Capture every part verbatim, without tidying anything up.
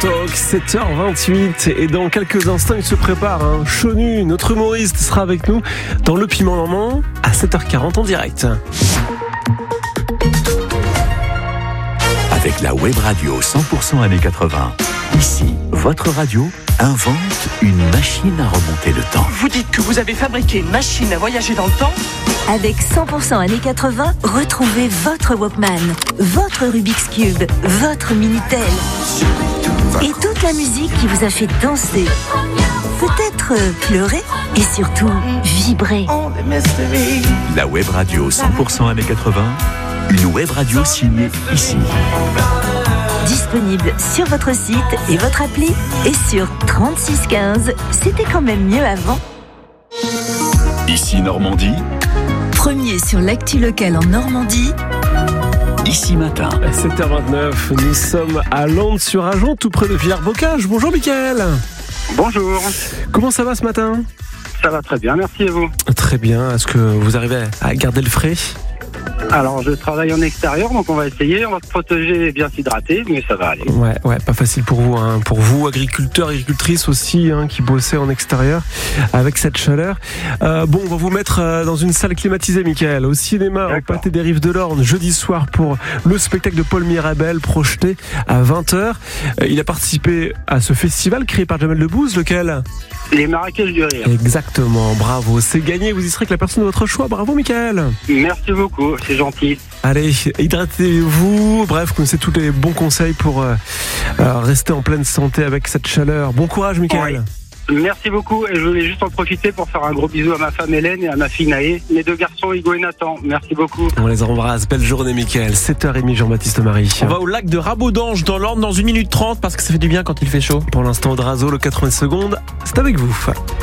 Talk, sept heures vingt-huit. Et dans quelques instants, il se prépare. Hein. Chonu, notre humoriste, sera avec nous dans Le Piment Normand à sept heures quarante en direct. Avec la web radio cent pour cent années quatre-vingts. Ici, votre radio invente une machine à remonter le temps. Vous dites que vous avez fabriqué une machine à voyager dans le temps ? Avec cent pour cent années quatre-vingts, retrouvez votre Walkman, votre Rubik's Cube, votre Minitel et toute la musique qui vous a fait danser, peut-être pleurer et surtout vibrer. La web radio cent pour cent années quatre-vingts, une web radio signée ici. Disponible sur votre site et votre appli et sur trente-six quinze. C'était quand même mieux avant. Ici Normandie. Premier sur l'actu locale en Normandie. Ici matin. sept heures vingt-neuf, nous sommes à Landes-sur-Ajon, tout près de Villers-Bocage. Bonjour Mickaël. Bonjour. Comment ça va ce matin ? Ça va très bien, merci et vous ? Très bien. Est-ce que vous arrivez à garder le frais ? Alors, je travaille en extérieur, donc on va essayer, on va se protéger et bien s'hydrater, mais ça va aller. Ouais, ouais, pas facile pour vous, hein. Pour vous, agriculteurs, agricultrices aussi, hein, qui bossaient en extérieur avec cette chaleur. Euh, bon, on va vous mettre euh, dans une salle climatisée, Mickaël, au cinéma, au Pâté des Rives de l'Orne, jeudi soir pour le spectacle de Paul Mirabel, projeté à vingt heures. Euh, il a participé à ce festival créé par Jamel Debbouze, lequel ? Les Marrakech du Rire. Exactement, bravo, c'est gagné, vous y serez avec la personne de votre choix, bravo Mickaël. Merci beaucoup, c'est gentil. Allez, hydratez-vous, bref, connaissez tous les bons conseils pour euh, euh, rester en pleine santé avec cette chaleur. Bon courage Mickaël. Oui. Merci beaucoup, et je voulais juste en profiter pour faire un gros bisou à ma femme Hélène et à ma fille Naé, mes deux garçons Hugo et Nathan. Merci beaucoup. On les embrasse, belle journée Mickaël, sept heures trente Jean-Baptiste Marie. On va au lac de Rabodange dans l'Orne dans une minute trente parce que ça fait du bien quand il fait chaud. Pour l'instant, Drazo, le quatre-vingts secondes, c'est avec vous.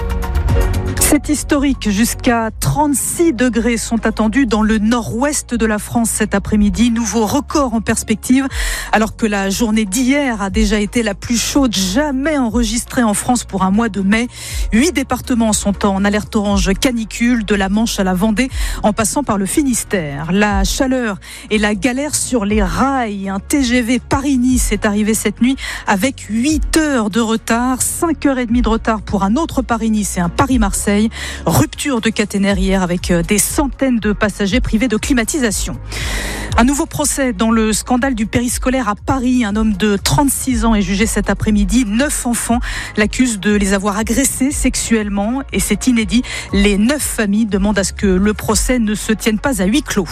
C'est historique, jusqu'à trente-six degrés sont attendus dans le nord-ouest de la France cet après-midi. Nouveau record en perspective, alors que la journée d'hier a déjà été la plus chaude jamais enregistrée en France pour un mois de mai. Huit départements sont en alerte orange canicule, de la Manche à la Vendée, en passant par le Finistère. La chaleur et la galère sur les rails. Un T G V Paris-Nice est arrivé cette nuit avec huit heures de retard, cinq heures trente de retard pour un autre Paris-Nice et un Paris-Marseille. Rupture de caténaire hier avec des centaines de passagers privés de climatisation. Un nouveau procès dans le scandale du périscolaire à Paris. Un homme de trente-six ans est jugé cet après-midi. Neuf enfants l'accusent de les avoir agressés sexuellement et c'est inédit. Les neuf familles demandent à ce que le procès ne se tienne pas à huis clos.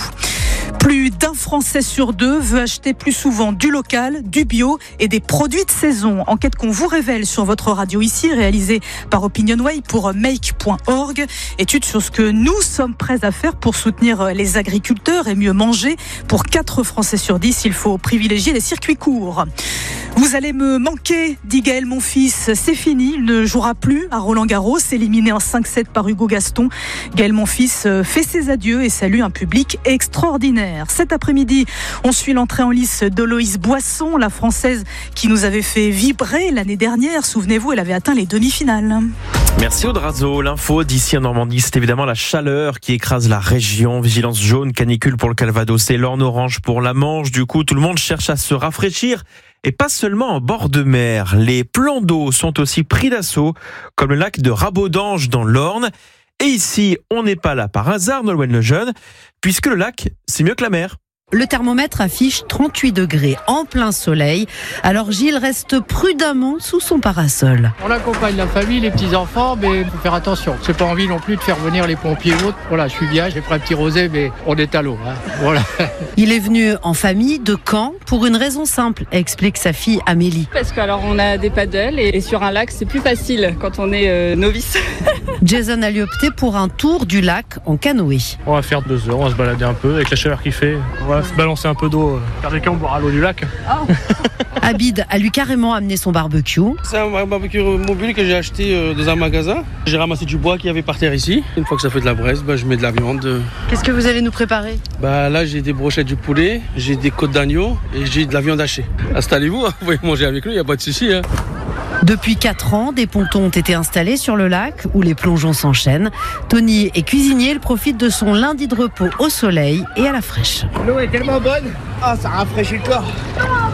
Plus d'un Français sur deux veut acheter plus souvent du local, du bio et des produits de saison. Enquête qu'on vous révèle sur votre radio ici, réalisée par Opinionway pour make point org. Étude sur ce que nous sommes prêts à faire pour soutenir les agriculteurs et mieux manger. Pour quatre Français sur dix, il faut privilégier les circuits courts. Vous allez me manquer, dit Gaël Monfils. C'est fini, il ne jouera plus à Roland-Garros, éliminé en cinq sept par Hugo Gaston. Gaël Monfils fait ses adieux et salue un public extraordinaire. Cet après-midi, on suit l'entrée en lice d'Oloïse Boisson, la Française qui nous avait fait vibrer l'année dernière. Souvenez-vous, elle avait atteint les demi-finales. Merci Audrazo. L'info d'ici en Normandie, c'est évidemment la chaleur qui écrase la région. Vigilance jaune, canicule pour le Calvados et l'Orne orange pour la Manche. Du coup, tout le monde cherche à se rafraîchir. Et pas seulement en bord de mer. Les plans d'eau sont aussi pris d'assaut, comme le lac de Rabodange dans l'Orne. Et ici, on n'est pas là par hasard, Nolwenn Lejeune, puisque le lac, c'est mieux que la mer. Le thermomètre affiche trente-huit degrés en plein soleil. Alors Gilles reste prudemment sous son parasol. On accompagne la famille, les petits-enfants, mais il faut faire attention. J'ai pas envie non plus de faire venir les pompiers ou autres. Voilà, je suis bien, j'ai pris un petit rosé, mais on est à l'eau. Hein. Voilà. Il est venu en famille de Caen pour une raison simple, explique sa fille Amélie. Parce que alors on a des paddles et, et sur un lac c'est plus facile quand on est euh, novice. Jason a lui opté pour un tour du lac en canoë. On va faire deux heures, on va se balader un peu avec la chaleur qu'il fait. On va se balancer un peu d'eau. Faire des camps, boire à l'eau du lac. Oh. Abid a lui carrément amené son barbecue. C'est un barbecue mobile que j'ai acheté dans un magasin. J'ai ramassé du bois qu'il y avait par terre ici. Une fois que ça fait de la braise, bah, je mets de la viande. Qu'est-ce que vous allez nous préparer? Bah, là, j'ai des brochettes du poulet, j'ai des côtes d'agneau et j'ai de la viande hachée. Installez-vous, hein, vous pouvez manger avec nous, il n'y a pas de souci. Hein. Depuis quatre ans, des pontons ont été installés sur le lac où les plongeons s'enchaînent. Tony est cuisinier, il profite de son lundi de repos au soleil et à la fraîche. L'eau est tellement bonne, ah, ça rafraîchit le corps.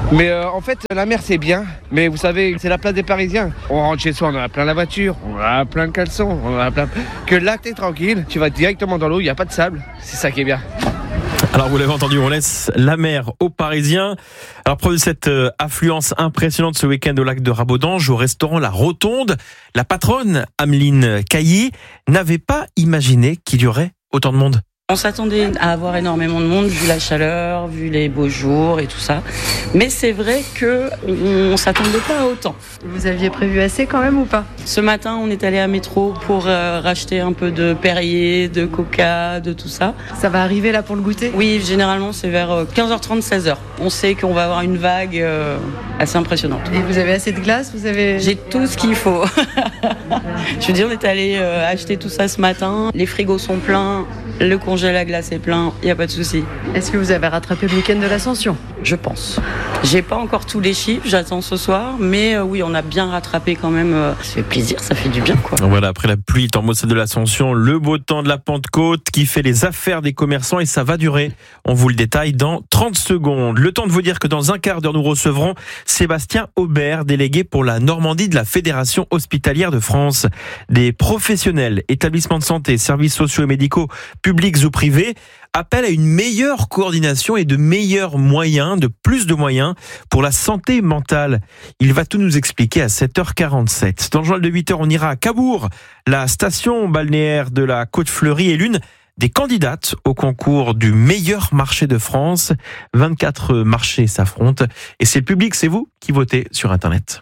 Mais euh, en fait, la mer c'est bien, mais vous savez, c'est la place des Parisiens. On rentre chez soi, on en a plein la voiture, on a plein le caleçon, on en a plein... Que là, t'es tranquille, tu vas directement dans l'eau, il n'y a pas de sable, c'est ça qui est bien. Alors vous l'avez entendu, on laisse la mer aux Parisiens. Alors preuve de cette euh, affluence impressionnante ce week-end au lac de Rabodange, au restaurant La Rotonde, la patronne Ameline Caillé n'avait pas imaginé qu'il y aurait autant de monde. On s'attendait à avoir énormément de monde vu la chaleur, vu les beaux jours et tout ça. Mais c'est vrai qu'on ne s'attendait pas à autant. Vous aviez prévu assez quand même ou pas ? Ce matin, on est allé à Métro pour euh, racheter un peu de Perrier, de Coca, de tout ça. Ça va arriver là pour le goûter ? Oui, généralement c'est vers quinze heures trente, seize heures. On sait qu'on va avoir une vague euh, assez impressionnante. Et vous avez assez de glace ? Vous avez... J'ai tout ce qu'il faut. Je veux dire, on est allé euh, acheter tout ça ce matin. Les frigos sont pleins. Le congèle à glace est plein, il n'y a pas de souci. Est-ce que vous avez rattrapé le week-end de l'Ascension ? Je pense. J'ai pas encore tous les chiffres, j'attends ce soir, mais euh, oui, on a bien rattrapé quand même. Euh, ça fait plaisir, ça fait du bien, quoi. Voilà, après la pluie, temps de l'Ascension, le beau temps de la Pentecôte qui fait les affaires des commerçants et ça va durer. On vous le détaille dans trente secondes. Le temps de vous dire que dans un quart d'heure, nous recevrons Sébastien Aubert, délégué pour la Normandie de la Fédération hospitalière de France. Des professionnels, établissements de santé, services sociaux et médicaux, publics ou privés, appellent à une meilleure coordination et de meilleurs moyens, de plus de moyens pour la santé mentale. Il va tout nous expliquer à sept heures quarante-sept. Dans le journal de huit heures, on ira à Cabourg. La station balnéaire de la Côte-Fleurie est l'une des candidates au concours du meilleur marché de France. vingt-quatre marchés s'affrontent et c'est le public, c'est vous qui votez sur Internet.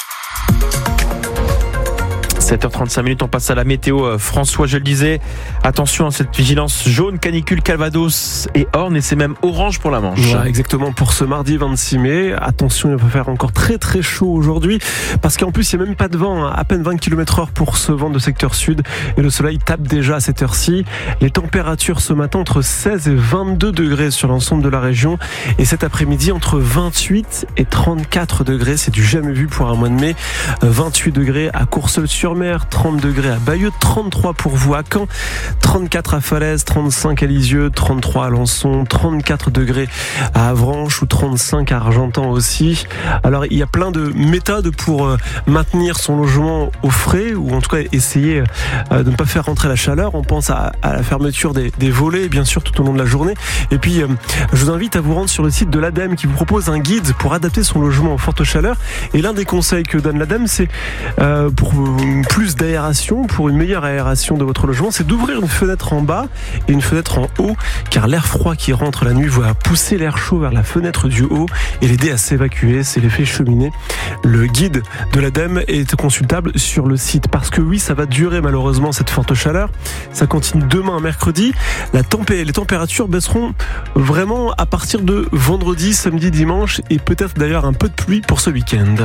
sept heures trente-cinq minutes, on passe à la météo. François, je le disais, attention à cette vigilance jaune, canicule, Calvados et Orne, et c'est même orange pour la Manche. Ouais, exactement, pour ce mardi vingt-six mai. Attention, il va faire encore très très chaud aujourd'hui, parce qu'en plus, il n'y a même pas de vent, hein. À peine vingt kilomètres heure pour ce vent de secteur sud, et le soleil tape déjà à cette heure-ci. Les températures ce matin entre seize et vingt-deux degrés sur l'ensemble de la région, et cet après-midi entre vingt-huit et trente-quatre degrés. C'est du jamais vu pour un mois de mai. vingt-huit degrés à Courseulles-sur-Mer, trente degrés à Bayeux, trente-trois pour vous à Caen, trente-quatre à Falaise, trente-cinq à Lisieux, trente-trois à Alençon, trente-quatre degrés à Avranches ou trente-cinq à Argentan aussi. Alors il y a plein de méthodes pour maintenir son logement au frais, ou en tout cas essayer de ne pas faire rentrer la chaleur. On pense à, à la fermeture des, des volets, bien sûr, tout au long de la journée. Et puis je vous invite à vous rendre sur le site de l'ADEME qui vous propose un guide pour adapter son logement aux fortes chaleurs. Et l'un des conseils que donne l'ADEME, c'est euh, pour plus d'aération, pour une meilleure aération de votre logement, c'est d'ouvrir une fenêtre en bas et une fenêtre en haut, car l'air froid qui rentre la nuit va pousser l'air chaud vers la fenêtre du haut et l'aider à s'évacuer. C'est l'effet cheminée. Le guide de l'ADEME est consultable sur le site, parce que oui, ça va durer malheureusement cette forte chaleur. Ça continue demain, mercredi. La tempé- les températures baisseront vraiment à partir de vendredi, samedi, dimanche, et peut-être d'ailleurs un peu de pluie pour ce week-end.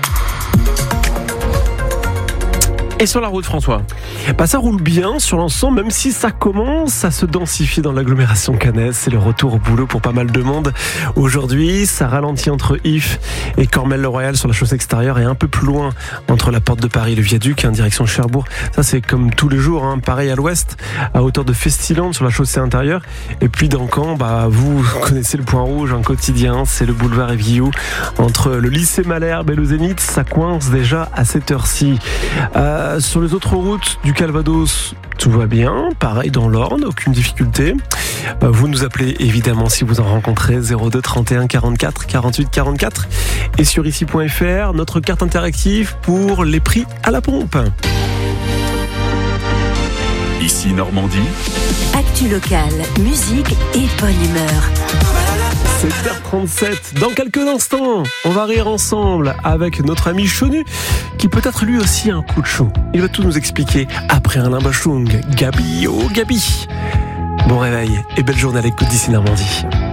Et sur la route, François ? Bah, ça roule bien sur l'ensemble, même si ça commence à se densifier dans l'agglomération caennaise. C'est le retour au boulot pour pas mal de monde. Aujourd'hui, ça ralentit entre If et Cormel-le-Royal sur la chaussée extérieure, et un peu plus loin entre la porte de Paris et le viaduc, hein, direction Cherbourg. Ça, c'est comme tous les jours, hein, pareil à l'ouest, à hauteur de Festiland sur la chaussée intérieure. Et puis dans Caen, bah, vous connaissez le point rouge, un quotidien, c'est le boulevard Evguillou. Entre le lycée Malherbe et le Zénith, ça coince déjà à cette heure-ci. Euh, Sur les autres routes du Calvados, tout va bien. Pareil dans l'Orne, aucune difficulté. Vous nous appelez évidemment si vous en rencontrez, zéro deux trente et un quarante-quatre quarante-huit quarante-quatre. Et sur ici point f r, notre carte interactive pour les prix à la pompe. Ici Normandie. Actu locale, musique et bonne humeur. sept heures trente-sept, dans quelques instants, on va rire ensemble avec notre ami Chenu, qui peut-être lui aussi a un coup de chaud. Il va tout nous expliquer après un Limbachung. Gabi, oh Gabi. Bon réveil et belle journée à l'écoute d'ici Normandie.